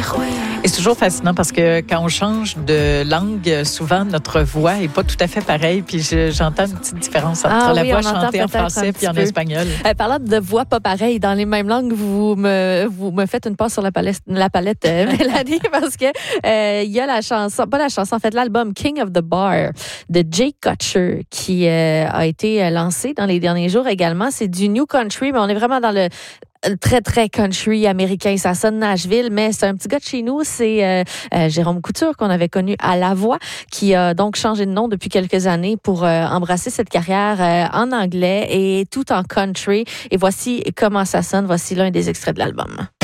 Et c'est toujours fascinant parce que quand on change de langue, souvent notre voix est pas tout à fait pareille. Puis j'entends une petite différence entre la voix chantée en français puis en espagnol. Parlant de voix pas pareilles dans les mêmes langues, vous me faites une passe sur la palette Mélanie, parce que il y a l'album King of the Bar de Jay Kutcher qui a été lancé dans les derniers jours également. C'est du new country, mais on est vraiment dans le très, très country américain. Ça sonne Nashville, mais c'est un petit gars de chez nous. C'est Jérôme Couture, qu'on avait connu à La Voix, qui a donc changé de nom depuis quelques années pour embrasser cette carrière en anglais et tout en country. Et voici comment ça sonne. Voici l'un des extraits de l'album.